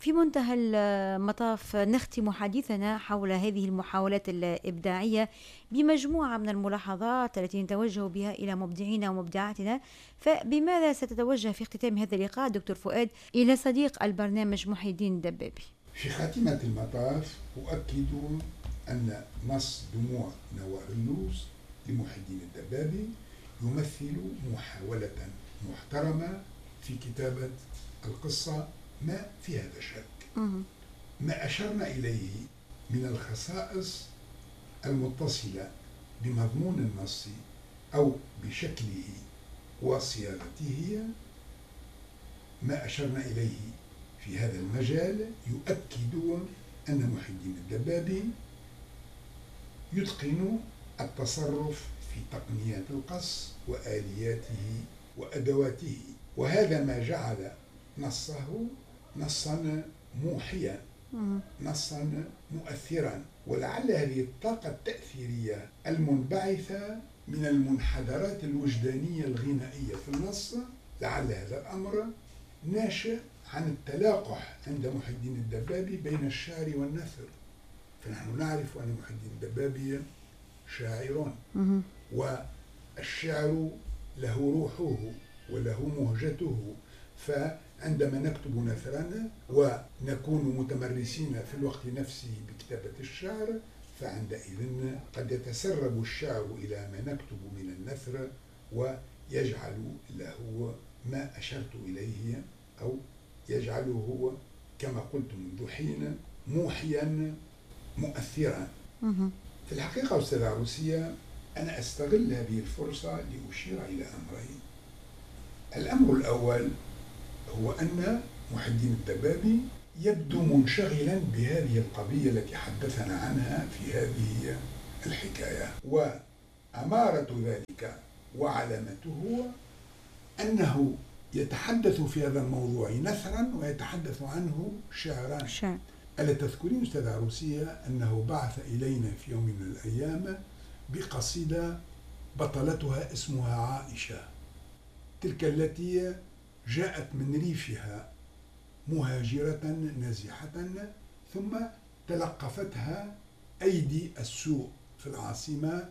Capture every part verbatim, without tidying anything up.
في منتهى المطاف نختم حديثنا حول هذه المحاولات الإبداعية بمجموعة من الملاحظات التي نتوجه بها إلى مبدعينا ومبدعاتنا. فبماذا ستتوجه في اختتام هذا اللقاء دكتور فؤاد إلى صديق البرنامج محي الدين الدبابي؟ في خاتمة المطاف أؤكد أن نص دموع نوى علوس لمحي الدين الدبابي يمثل محاولة محترمة في كتابة القصة ما في هذا شك. ما أشرنا إليه من الخصائص المتصلة بمضمون النص أو بشكله وصياغته، ما أشرنا إليه في هذا المجال يؤكد أن محي الدين الدبابي يتقن التصرف في تقنيات القص وآلياته وأدواته، وهذا ما جعل نصه نصا موحيا، نصا مؤثرا. ولعل هذه الطاقة التأثيرية المنبعثة من المنحدرات الوجدانية الغنائية في النص، لعل هذا الأمر ناشئ عن التلاقح عند محي الدين الدبابي بين الشعر والنثر. فنحن نعرف أن محي الدين الدبابي شاعر، والشعر له روحه وله مهجته، فعندما نكتب نثرا ونكون متمرسين في الوقت نفسه بكتابة الشعر، فعندئذ قد يتسرب الشعر إلى ما نكتب من النثر ويجعل له ما أشرت إليه، أو يجعله كما قلت منذ حين موحيا مؤثرا. في الحقيقة أستاذ عروسية، أنا أستغل هذه الفرصة لأشير إلى أمرين. الأمر الأول هو أن محي الدين الدبابي يبدو منشغلا بهذه القضية التي حدثنا عنها في هذه الحكاية، وأمارة ذلك وعلامته أنه يتحدث في هذا الموضوع نثرا ويتحدث عنه شعرا. شعر. ألا تذكرين أستاذ عروسية أنه بعث إلينا في يوم من الأيام بقصيدة بطلتها اسمها عائشة، تلك التي جاءت من ريفها مهاجرة نازحة، ثم تلقفتها أيدي السوء في العاصمة،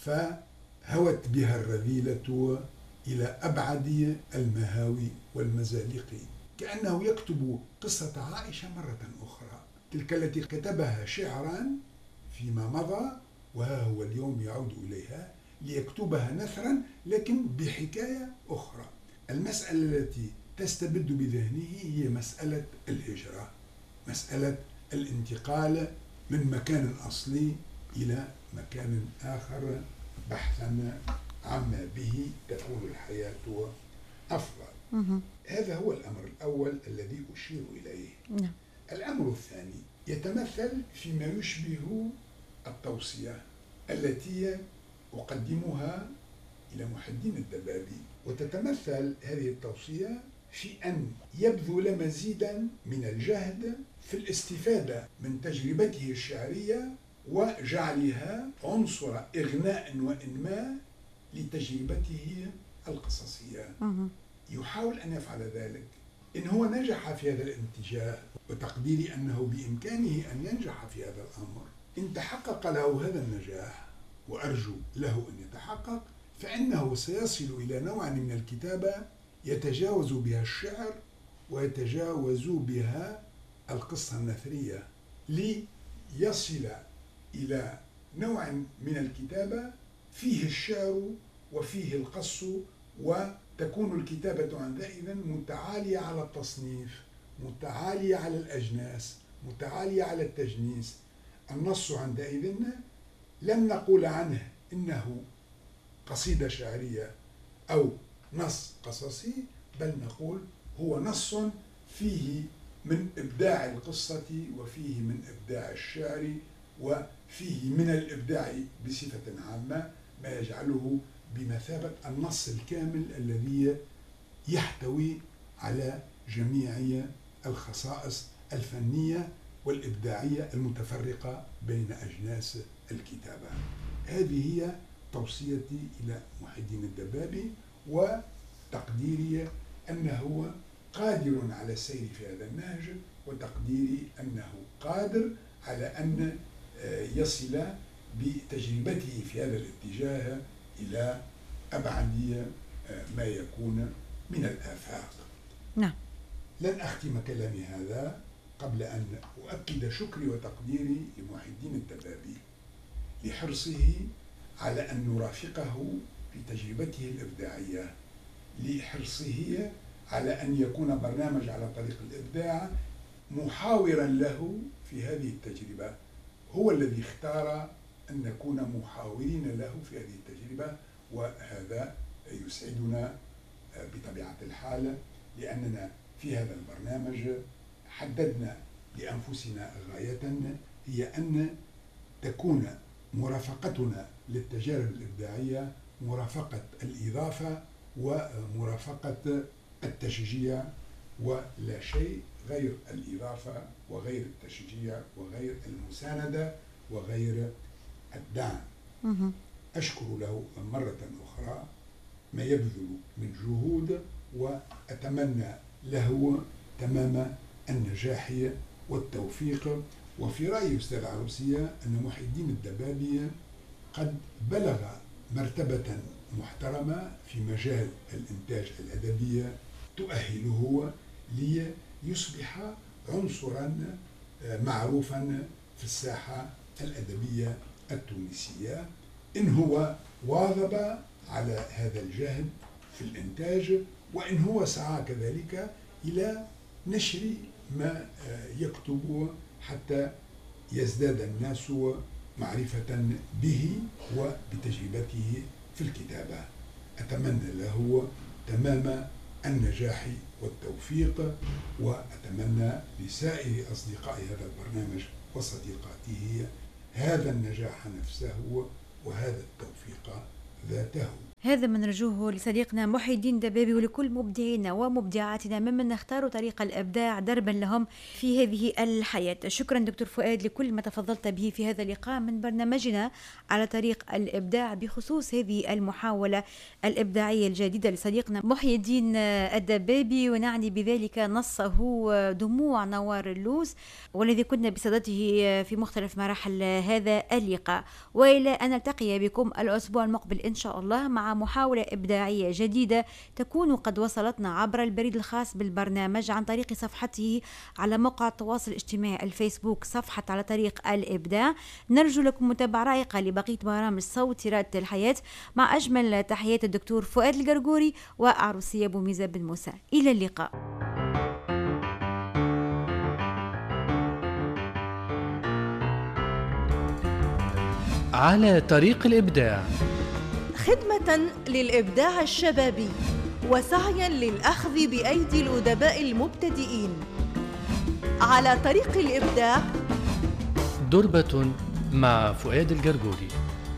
فهوت بها الرذيلة إلى أبعد المهاوي والمزالق، كأنه يكتب قصة عائشة مرة أخرى، تلك التي كتبها شعرا فيما مضى، وها هو اليوم يعود إليها ليكتبها نثرا لكن بحكاية أخرى. المسألة التي تستبد بذهنه هي مسألة الهجرة، مسألة الانتقال من مكان أصلي إلى مكان آخر بحثا عما به تكون الحياة أفضل. هذا هو الأمر الأول الذي أشير إليه. نعم. الأمر الثاني يتمثل فيما يشبه التوصية التي أقدمها إلى محي الدين الدبابي، وتتمثل هذه التوصية في أن يبذل مزيدا من الجهد في الاستفادة من تجربته الشعرية وجعلها عنصر إغناء وإنماء لتجربته القصصية. يحاول أن يفعل ذلك. إن هو نجح في هذا الاتجاه، وتقديري أنه بإمكانه أن ينجح في هذا الأمر، إن تحقق له هذا النجاح، وأرجو له أن يتحقق، فإنه سيصل إلى نوع من الكتابة يتجاوز بها الشعر ويتجاوز بها القصة النثرية، ليصل إلى نوع من الكتابة فيه الشعر وفيه القص، وتكون الكتابة عندئذ متعالية على التصنيف، متعالية على الأجناس، متعالية على التجنيس. النص عندئذ لم نقول عنه إنه قصيدة شعرية أو نص قصصي، بل نقول هو نص فيه من إبداع القصة وفيه من إبداع الشعر وفيه من الإبداع بصفة عامة، ما يجعله بمثابة النص الكامل الذي يحتوي على جميع الخصائص الفنية والإبداعية المتفرقة بين أجناس الكتابة. هذه هي توصيتي إلى محي الدين الدبابي، وتقديري أنه قادر على السير في هذا النهج، وتقديري أنه قادر على أن يصل بتجربته في هذا الاتجاه إلى أبعد ما يكون من الآفاق. نعم. لن أختم كلامي هذا قبل أن أؤكد شكري وتقديري لمحي الدين الدبابي لحرصه على أن نرافقه في تجربته الإبداعية، لحرصه على أن يكون برنامج على طريق الإبداع محاورا له في هذه التجربة. هو الذي اختار أن نكون محاورين له في هذه التجربة، وهذا يسعدنا بطبيعة الحال، لأننا في هذا البرنامج حددنا لأنفسنا غاية هي أن تكون مرافقتنا للتجارب الإبداعية مرافقة الإضافة ومرافقة التشجيع، ولا شيء غير الإضافة وغير التشجيع وغير المساندة وغير الدعم. أشكر له مرة أخرى ما يبذل من جهود، وأتمنى له تمام النجاح والتوفيق. وفي رأيي أستاذ العروسية أن محي الدين الدبابي قد بلغ مرتبة محترمة في مجال الإنتاج الأدبي تؤهله ليصبح عنصرا معروفا في الساحة الأدبية التونسية، إن هو واظب على هذا الجهد في الإنتاج، وإن هو سعى كذلك إلى نشر ما يكتب حتى يزداد الناس معرفة به وبتجربته في الكتابة. أتمنى له تمام النجاح والتوفيق، وأتمنى لسائر أصدقاء هذا البرنامج وصديقاته هذا النجاح نفسه وهذا التوفيق ذاته. هذا ما نرجوه لصديقنا محي الدين دبابي ولكل مبدعينا ومبدعاتنا ممن نختار طريق الإبداع دربا لهم في هذه الحياة. شكرا دكتور فؤاد لكل ما تفضلت به في هذا اللقاء من برنامجنا على طريق الإبداع بخصوص هذه المحاولة الإبداعية الجديدة لصديقنا محي الدين الدبابي، ونعني بذلك نصه دموع نوار اللوز، والذي كنا بصدده في مختلف مراحل هذا اللقاء. وإلى أن نلتقي بكم الأسبوع المقبل إن شاء الله مع محاولة إبداعية جديدة تكون قد وصلتنا عبر البريد الخاص بالبرنامج عن طريق صفحته على موقع التواصل الاجتماعي الفيسبوك صفحة على طريق الإبداع. نرجو لكم متابعة رائقة لبقية برامج صوت رادة الحياة، مع أجمل تحيات الدكتور فؤاد القرقوري وعروسية بوميزة بن موسى. إلى اللقاء. على طريق الإبداع، خدمة للإبداع الشبابي وسعيا للأخذ بأيدي الأدباء المبتدئين. على طريق الإبداع، دربة مع فؤاد القرقوري.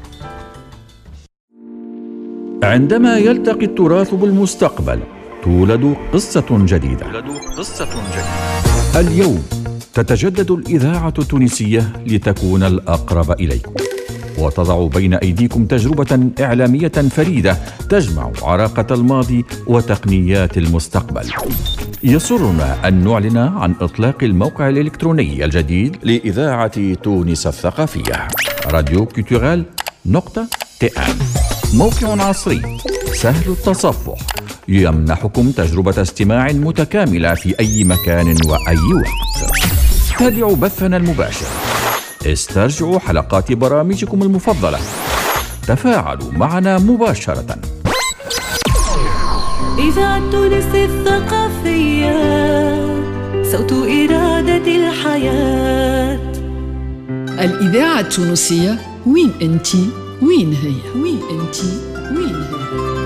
عندما يلتقي التراث بالمستقبل تولد قصة جديدة. تولد قصة جديدة. اليوم تتجدد الإذاعة التونسية لتكون الأقرب إليكم، وتضع بين أيديكم تجربة إعلامية فريدة تجمع عراقة الماضي وتقنيات المستقبل. يسرنا أن نعلن عن إطلاق الموقع الإلكتروني الجديد لإذاعة تونس الثقافية، راديو كولتورال نقطة تي إم. موقع عصري سهل التصفح يمنحكم تجربة استماع متكاملة في أي مكان وأي وقت. تابعوا بثنا المباشر، استرجعوا حلقات برامجكم المفضلة، تفاعلوا معنا مباشرة. إذاعة تونس الثقافية، صوت إرادة الحياة. الإذاعة التونسية، وين أنتي؟ وين هي؟ وين أنتي؟ وين هي؟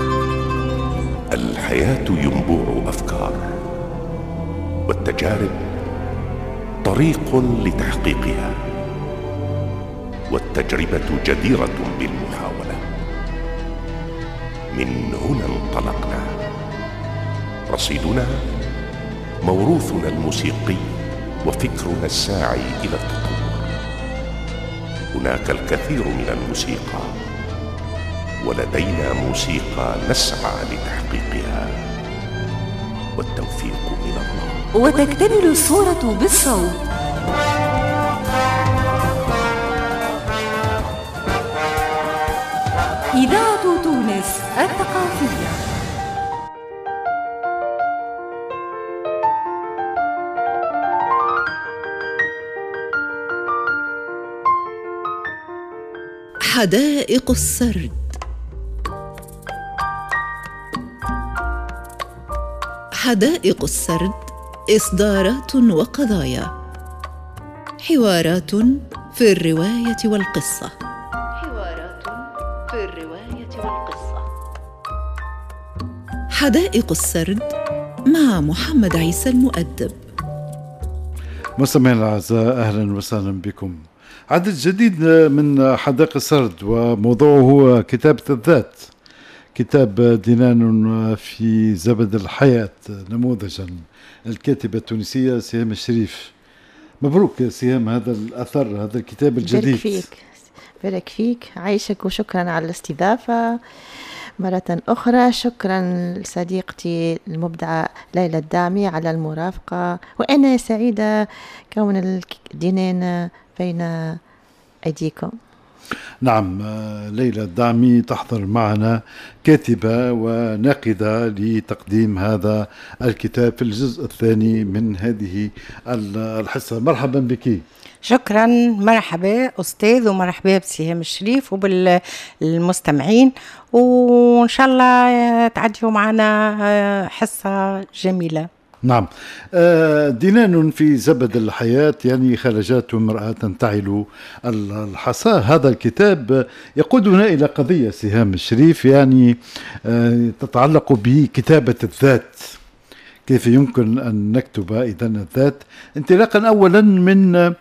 الحياة ينبوع أفكار، والتجارب طريق لتحقيقها، والتجربة جديرة بالمحاولة. من هنا انطلقنا، رصيدنا موروثنا الموسيقي وفكرنا الساعي إلى التطور. هناك الكثير من الموسيقى، ولدينا موسيقى نسعى لتحقيقها. والتوفيق من الله. وتكتمل الصورة بالصوت. إذاعة تونس الثقافية. حدائق السرد. حدائق السرد إصدارات وقضايا، حوارات في الرواية والقصة. حوارات في الرواية والقصة. حدائق السرد مع محمد عيسى المؤدب. مستمعينا الأعزاء، أهلا وسهلا بكم. عدد جديد من حدائق السرد، وموضوعه هو كتابة الذات. كتاب دينان في زبد الحياة نموذجا، الكاتبة التونسية سهام الشريف. مبروك سهام هذا الأثر، هذا الكتاب الجديد. بارك فيك بارك فيك عايشك، وشكرا على الاستضافة مرة أخرى. شكرا لصديقتي المبدعة ليلى الدعمي على المرافقة، وأنا سعيدة كون الدينان بين أيديكم. نعم، ليلى الدعمي تحضر معنا، كاتبة وناقدة لتقديم هذا الكتاب في الجزء الثاني من هذه الحصة. مرحبا بك. شكرا، مرحبا أستاذ، ومرحبا بسهام الشريف وبالمستمعين، وإن شاء الله تعديوا معنا حصة جميلة. نعم. دينان في زبد الحياة، يعني خرجت امرأة تعل الحصى. هذا الكتاب يقودنا إلى قضية سهام الشريف، يعني تتعلق بكتابة الذات. كيف يمكن أن نكتب إذن الذات، انطلاقا أولا من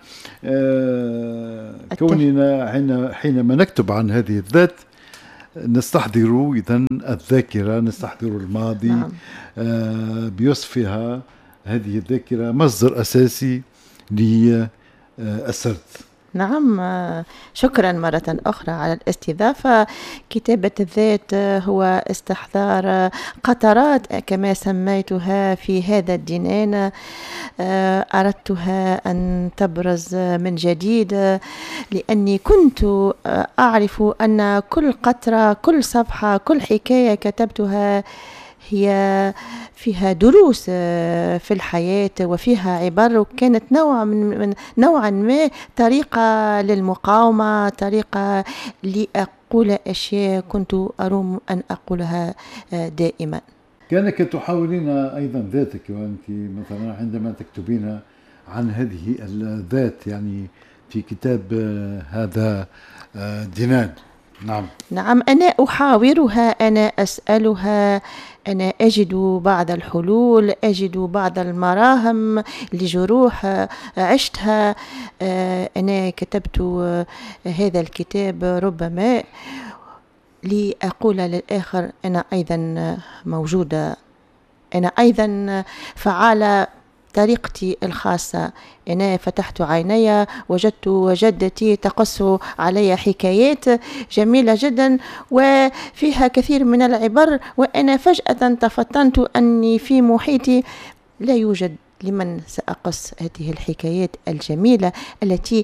كوننا حينما نكتب عن هذه الذات نستحضر إذن الذاكرة، نستحضر الماضي. نعم. آه بيصفها هذه الذاكرة مصدر أساسي للسرد. نعم، شكرا مرة أخرى على الاستضافة. كتابة الذات هو استحضار قطرات كما سميتها في هذا الدينان، أردتها أن تبرز من جديد، لأني كنت أعرف أن كل قطرة، كل صفحة، كل حكاية كتبتها هي فيها دروس في الحياة وفيها عبر، وكانت نوع من نوعا ما طريقة للمقاومة، طريقة لأقول أشياء كنت أروم أن أقولها دائما. كأنك تحاولين أيضا ذاتك، وأنت مثلا عندما تكتبين عن هذه الذات، يعني في كتاب هذا دينان. نعم نعم، أنا أحاورها، أنا أسألها، أنا أجد بعض الحلول، أجد بعض المراهم لجروح عشتها. أنا كتبت هذا الكتاب ربما لأقول للآخر أنا أيضا موجودة، أنا أيضا فعالة طريقتي الخاصة. أنا فتحت عيني، وجدت جدتي تقص علي حكايات جميلة جدا وفيها كثير من العبر، وأنا فجأة تفطنت أني في محيطي لا يوجد لمن سأقص هذه الحكايات الجميلة التي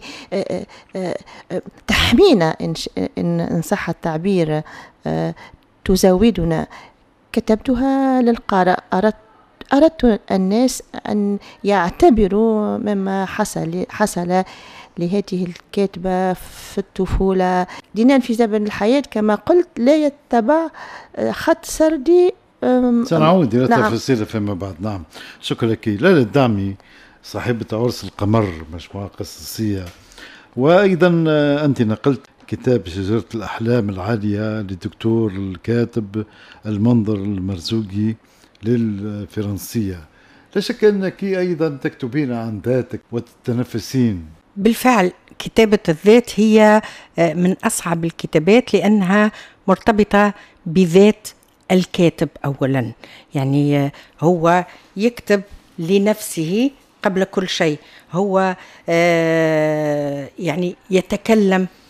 تحمينا إن صح التعبير، تزودنا. كتبتها للقارئ، أردت أردت الناس أن يعتبروا مما حصل حصل لهذه الكاتبة في الطفولة. دينان في زبد الحياة كما قلت لا يتبع خط سردي. سنعود إلى نعم. تفاصيل فيما بعد. نعم، شكرا لك. ليلى الدعمي صاحبة عرس القمر، مجموعة قصصية، وأيضا أنت نقلت كتاب شجرة الأحلام العالية للدكتور الكاتب المنظر المرزوقي للفرنسية. لا شك أنك أيضا تكتبين عن ذاتك وتتنفسين. بالفعل كتابة الذات هي من أصعب الكتابات، لأنها مرتبطة بذات الكاتب أولا. يعني هو يكتب لنفسه قبل كل شيء، هو يعني يتكلم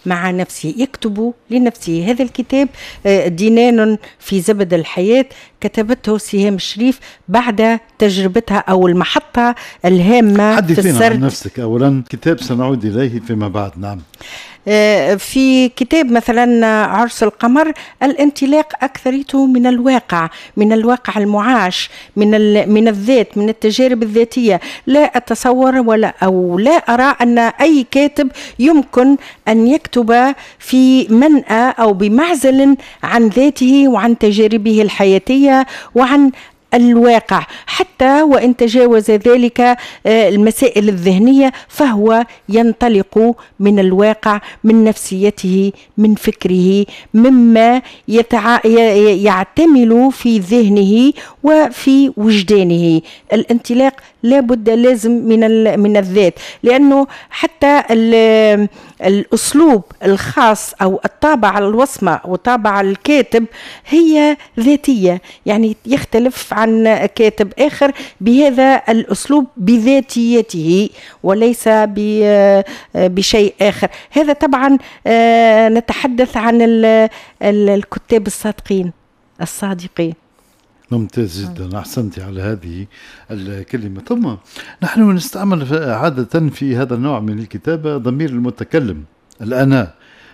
مع نفسه، يكتب لنفسه. هذا الكتاب دينان في زبد الحياة كتبته سهام الشريف بعد تجربتها أو المحطة الهامة في السرد. حدثينا عن نفسك أولا، كتاب سنعود إليه فيما بعد. نعم. في كتاب مثلا عرس القمر الانطلاق أكثرته من الواقع، من الواقع المعاش، من من الذات، من التجارب الذاتية. لا أتصور ولا أو لا أرى أن أي كاتب يمكن أن يكتب في منأى أو بمعزل عن ذاته وعن تجاربه الحياتية وعن الواقع، حتى وإن تجاوز ذلك المسائل الذهنية فهو ينطلق من الواقع، من نفسيته، من فكره، مما يتع... يعتمل في ذهنه وفي وجدانه. الانطلاق لابد لازم من ال... من الذات، لأنه حتى ال... الأسلوب الخاص أو الطابع الوصمة وطابع الكاتب هي ذاتية، يعني يختلف عن كاتب آخر بهذا الأسلوب بذاتيته وليس بشيء آخر. هذا طبعا نتحدث عن الكتاب الصادقين الصادقين. ممتاز جدا، أحسنتي على هذه الكلمة. ثم نحن نستعمل عادة في هذا النوع من الكتابة ضمير المتكلم الأنا،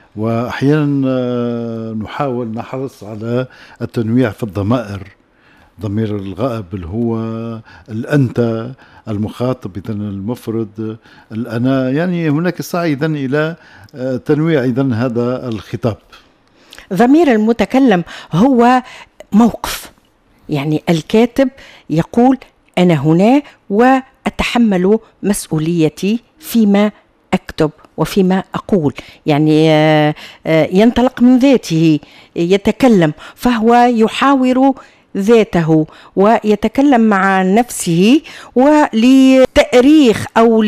وأحيانا نحاول نحرص على التنويع في الضمائر، ضمير الغائب اللي هو الأنت، المخاطب إذن المفرد، الأنا، يعني هناك سعي إذن إلى تنويع إذن هذا الخطاب. ضمير المتكلم هو موقف، يعني الكاتب يقول أنا هنا وأتحمل مسؤوليتي فيما أكتب وفيما أقول، يعني ينطلق من ذاته، يتكلم، فهو يحاور ذاته ويتكلم مع نفسه ولتأريخ أو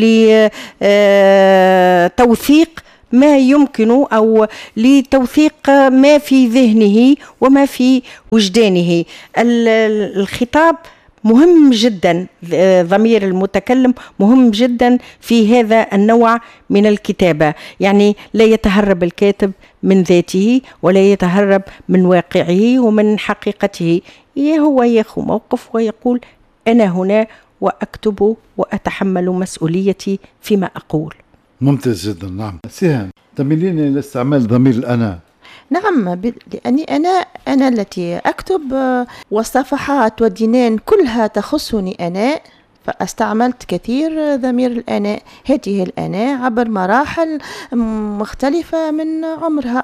لتوثيق ما يمكن أو لتوثيق ما في ذهنه وما في وجدانه. الخطاب مهم جدا، ضمير المتكلم مهم جدا في هذا النوع من الكتابة، يعني لا يتهرب الكاتب من ذاته ولا يتهرب من واقعه ومن حقيقته. هو ياخذ موقف ويقول أنا هنا وأكتب وأتحمل مسؤوليتي فيما أقول. ممتاز جدا. نعم. سهام، تميلين إلى استعمال ضمير الأنا. نعم، لأني أنا أنا التي أكتب، والصفحات والدينان كلها تخصني أنا، فاستعملت كثير ضمير الأنا. هذه الأنا عبر مراحل مختلفة من عمرها،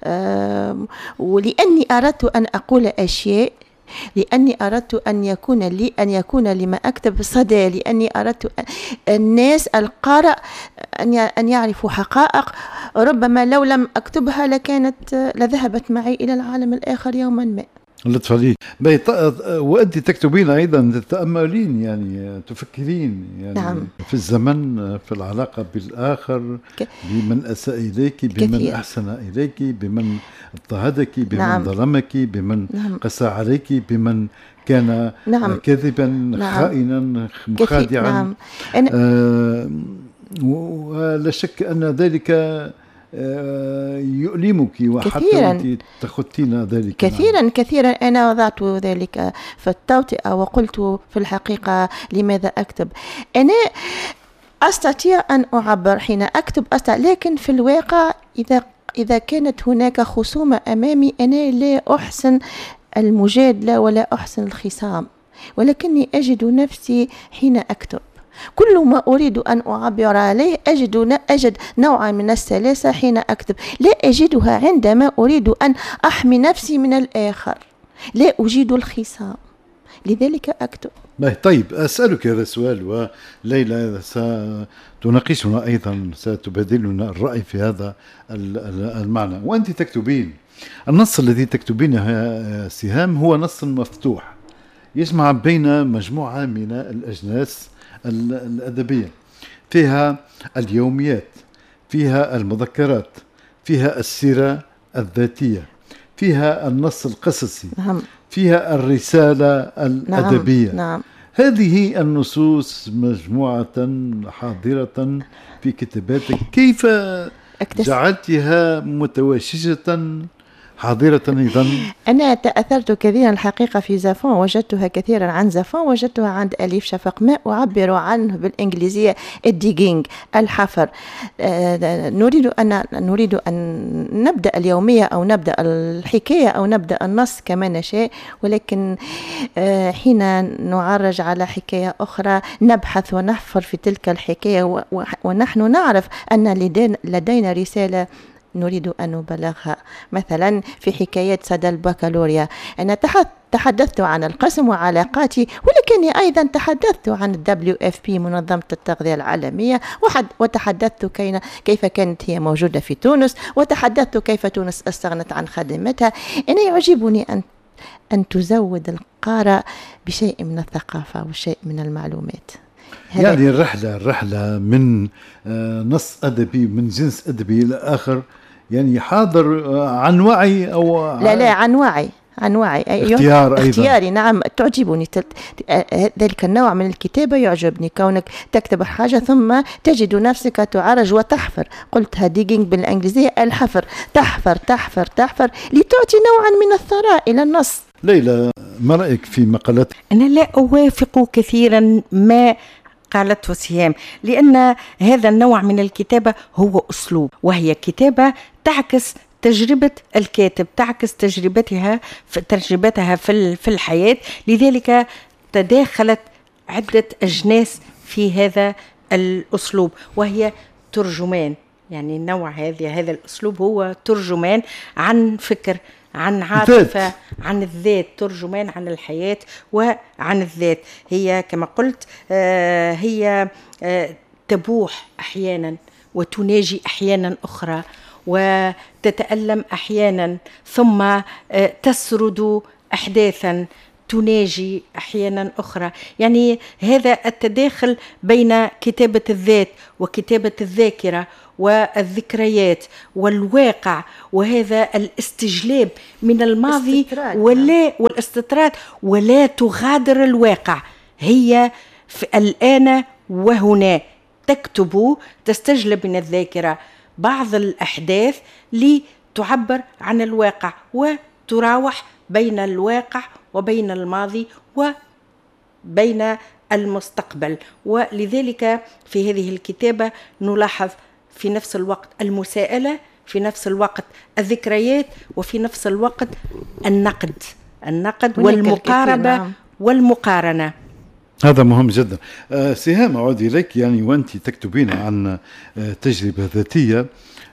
ولأني أردت أن أقول أشياء، لأني أردت أن يكون لي أن يكون لما أكتب صدى، لأني أردت الناس القارئ أن يعرفوا حقائق ربما لو لم أكتبها لكانت لذهبت معي إلى العالم الآخر يوما ما. لطف عليك. وأنت تكتبين أيضا، تتأملين، يعني تفكرين يعني نعم. في الزمن، في العلاقة بالآخر، ك... بمن أساء إليك، بمن كثير. أحسن إليك، بمن اضطهدك، بمن نعم. ظلمك، بمن نعم. قسى عليك، بمن كان نعم. كاذبا، نعم. خائنا، مخادعا. نعم. أنا... آه ولا شك أن ذلك يؤلمك، وحتى أنت تخطين ذلك. كثيرا نعم. كثيرا أنا وضعت ذلك في التوطئة وقلت في الحقيقة لماذا أكتب. أنا أستطيع أن أعبر حين أكتب أستطيع، لكن في الواقع إذا إذا كانت هناك خصومة أمامي أنا لا أحسن المجادلة ولا أحسن الخصام، ولكني أجد نفسي حين أكتب كل ما أريد أن أعبر عليه أجد أجد نوعا من السلاسة حين أكتب، لا أجدها عندما أريد أن أحمي نفسي من الآخر، لا أجيد الخصام، لذلك أكتب. طيب، أسألك هذا السؤال، وليلى ستناقشنا أيضا، ستبادلنا الرأي في هذا المعنى. وأنت تكتبين، النص الذي تكتبينه سهام هو نص مفتوح يجمع بين مجموعة من الأجناس الأدبية، فيها اليوميات، فيها المذكرات، فيها السيرة الذاتية، فيها النص القصصي، نعم. فيها الرسالة الأدبية. نعم. نعم. هذه النصوص مجموعة حاضرة في كتاباتك، كيف جعلتها متوشجة حاضرة أيضا. أنا تأثرت كثيرا الحقيقة في زافون، وجدتها كثيرا عن زافون، وجدتها عند أليف شفق، ما أعبر عنه بالإنجليزية الديجينج، الحفر. آه نريد أن نريد أن نبدأ اليومية أو نبدأ الحكاية أو نبدأ النص كما نشاء، ولكن آه حين نعرج على حكاية أخرى نبحث ونحفر في تلك الحكاية، ونحن نعرف أن لدينا رسالة نريد أن نبلغها. مثلا في حكاية سدى البكالوريا أنا تحدثت عن القسم وعلاقاتي، ولكني أيضا تحدثت عن الدبليو اف بي منظمة التغذية العالمية، وتحدثت كيف كانت هي موجودة في تونس، وتحدثت كيف تونس استغنت عن خدمتها. أنا يعجبني أن أن تزود القارئ بشيء من الثقافة وشيء من المعلومات. يعني الرحلة الرحلة من نص أدبي من جنس أدبي إلى آخر، يعني حاضر عن وعي أو لا لا عن وعي عن وعي اختيار أيضا. اختياري نعم، تعجبني ذلك النوع من الكتابة، يعجبني كونك تكتب حاجة ثم تجد نفسك تعرج وتحفر. قلتها ديجينج بالإنجليزية، الحفر، تحفر تحفر تحفر لتعطي نوعا من الثراء إلى النص. ليلى، ما رأيك في مقالات؟ أنا لا أوافق كثيرا ما قالته سهام، لأن هذا النوع من الكتابة هو أسلوب، وهي كتابة تعكس تجربة الكاتب، تعكس تجربتها في تجربتها في في الحياة. لذلك تداخلت عدة أجناس في هذا الأسلوب، وهي ترجمان. يعني النوع هذا هذا الأسلوب هو ترجمان عن فكر، عن عاطفة، عن الذات، ترجمان عن الحياة وعن الذات. هي كما قلت آه هي آه تبوح أحيانا وتناجي أحيانا أخرى، وتتألم أحيانا، ثم آه تسرد أحداثا تناجي أحيانا أخرى. يعني هذا التداخل بين كتابة الذات وكتابة الذاكرة والذكريات والواقع، وهذا الاستجلاب من الماضي ولا والاستطراد، ولا تغادر الواقع. هي في الآن وهنا تكتب، تستجلب من الذاكرة بعض الأحداث لتعبر عن الواقع، وتراوح بين الواقع وبين الماضي وبين المستقبل. ولذلك في هذه الكتابة نلاحظ في نفس الوقت المساءلة، في نفس الوقت الذكريات، وفي نفس الوقت النقد النقد والمقاربة والمقارنة. هذا مهم جدا. أه سهام، أعود إليك. يعني وأنت تكتبين عن تجربة ذاتية،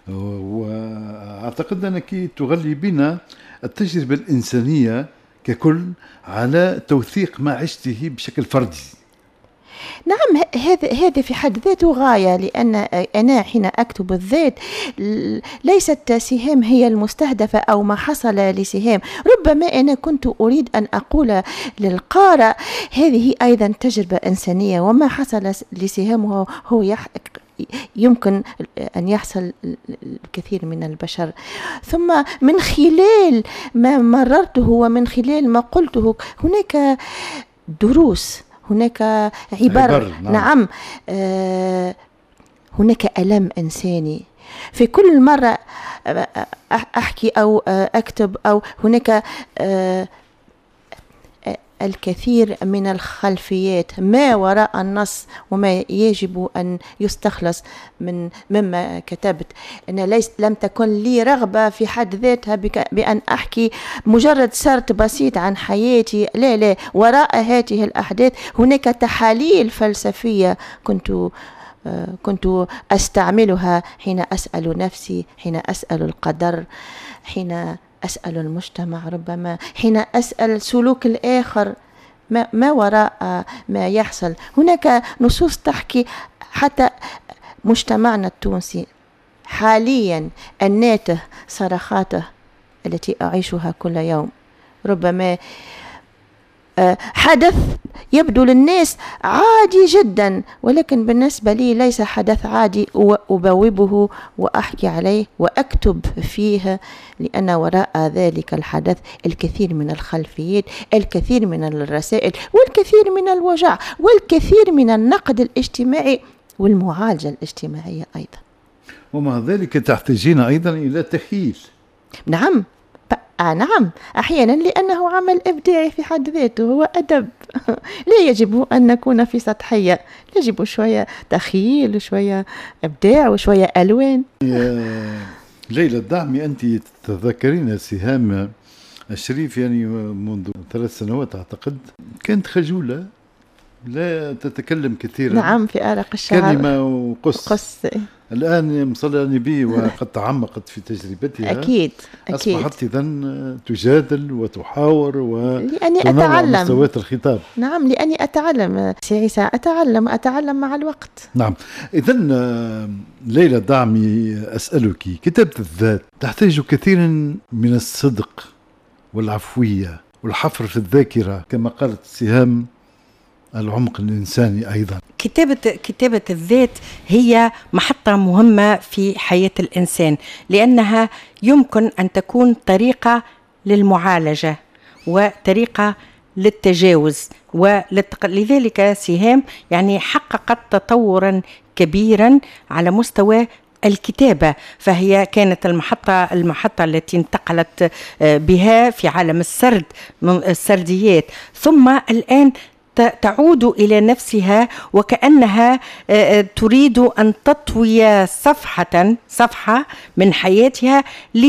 وأعتقد أنك تغلبين التجربة الإنسانية ككل على توثيق ما عشته بشكل فردي. نعم، هذا هذا في حد ذاته غاية، لأن أنا حين أكتب الذات ليست سهام هي المستهدفة أو ما حصل لسهام. ربما أنا كنت أريد أن أقول للقارئ هذه أيضا تجربة إنسانية، وما حصل لسهام هو, هو يح يمكن أن يحصل الكثير من البشر. ثم من خلال ما مررته ومن خلال ما قلته هناك دروس، هناك عبر, عبر نعم, نعم آه هناك ألم إنساني. في كل مرة أحكي أو أكتب أو هناك آه الكثير من الخلفيات ما وراء النص وما يجب أن يستخلص من مما كتبت. أنا ليس لم تكن لي رغبة في حد ذاتها بأن أحكي مجرد سرد بسيط عن حياتي، لا لا، وراء هذه الأحداث هناك تحاليل فلسفية كنت كنت أستعملها حين أسأل نفسي، حين أسأل القدر، حين أسأل المجتمع، ربما حين أسأل سلوك الآخر، ما, ما وراء ما يحصل. هناك نصوص تحكي حتى مجتمعنا التونسي حاليا الناته صرخاته التي أعيشها كل يوم، ربما حدث يبدو للناس عادي جدا، ولكن بالنسبة لي ليس حدث عادي، وأبوبه وأحكي عليه وأكتب فيه، لأن وراء ذلك الحدث الكثير من الخلفيات، الكثير من الرسائل، والكثير من الوجع، والكثير من النقد الاجتماعي والمعالجة الاجتماعية أيضا. ومع ذلك تحتاجين أيضا إلى تخيل. نعم آه نعم أحيانا، لأنه عمل إبداعي في حد ذاته، هو أدب. لا يجب أن نكون في سطحية، يجب شوية تخيل وشوية إبداع وشوية ألوان. ليلى الدعمي، أنت تتذكرين سهام الشريف يعني منذ ثلاث سنوات أعتقد، كانت خجولة لا تتكلم كثيرا. نعم، في أرق الشعر كلمة وقص قص. الآن مصلى النبي وقد تعمقت في تجربتها. أكيد أكيد. أصبحت إذن تجادل وتحاور وتنوع مستويات الخطاب. نعم، لأني أتعلم سياسة، أتعلم أتعلم مع الوقت. نعم. إذن ليلى الدعمي أسألك، كتابة الذات تحتاج كثيرا من الصدق والعفوية والحفر في الذاكرة، كما قالت سهام العمق الإنساني أيضا. كتابة كتابة الذات هي محطة مهمة في حياة الإنسان، لأنها يمكن أن تكون طريقة للمعالجة وطريقة للتجاوز، ولذلك سهام يعني حققت تطورا كبيرا على مستوى الكتابة، فهي كانت المحطة المحطة التي انتقلت بها في عالم السرد من السرديات، ثم الآن تعود إلى نفسها وكأنها تريد أن تطوي صفحة صفحة من حياتها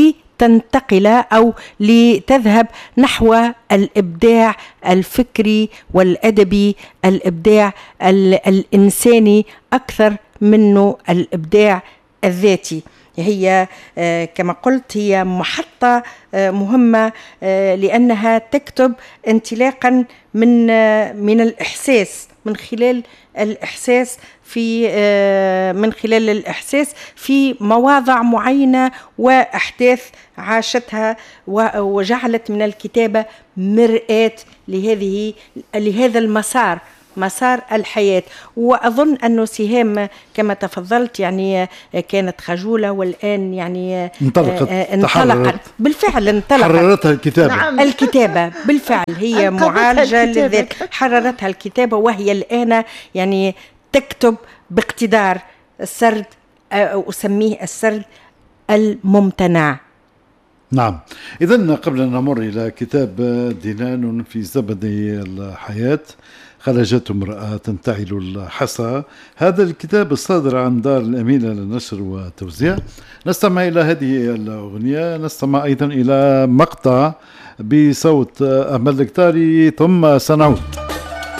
لتنتقل أو لتذهب نحو الإبداع الفكري والأدبي، الإبداع الإنساني أكثر منه الإبداع الذاتي. هي كما قلت هي محطة مهمة لأنها تكتب انطلاقا من من الإحساس، من خلال الإحساس في من خلال الإحساس في مواضع معينة وأحداث عاشتها، وجعلت من الكتابة مرآة لهذه لهذا المسار، مسار الحياة. وأظن أنه سهام كما تفضلت يعني كانت خجولة، والآن يعني انطلقت, انطلقت بالفعل انطلقت حررتها الكتابة. نعم. الكتابة بالفعل هي معالجة للذات، حررتها الكتابة، وهي الآن يعني تكتب باقتدار السرد، أسميه السرد الممتنع. نعم. إذن قبل أن نمر إلى كتاب دينان في زبد الحياة، خرجت امرأة تنتعل الحصى، هذا الكتاب الصادر عن دار الأمينة للنشر والتوزيع، نستمع إلى هذه الأغنية، نستمع أيضا إلى مقطع بصوت أمل الكتاري ثم سنعود.